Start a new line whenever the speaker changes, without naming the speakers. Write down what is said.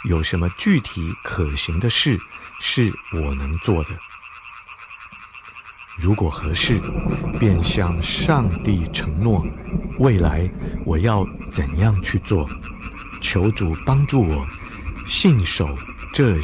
有什么具体可行的事是我能做的。如果合适，便向上帝承诺，未来我要怎样去做，求主帮助我信守这